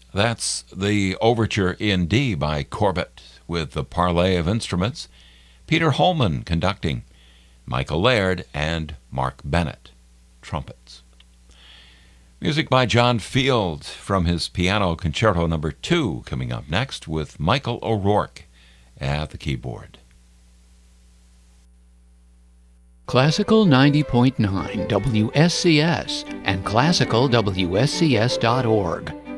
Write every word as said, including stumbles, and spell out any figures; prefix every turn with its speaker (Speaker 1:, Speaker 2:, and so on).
Speaker 1: That's the Overture in D by Corbett with the Parley of Instruments, Peter Holman conducting, Michael Laird and Mark Bennett, trumpets. Music by John Field from his Piano Concerto number two coming up next with Michael O'Rourke at the keyboard.
Speaker 2: Classical ninety point nine W S C S and classical W S C S dot org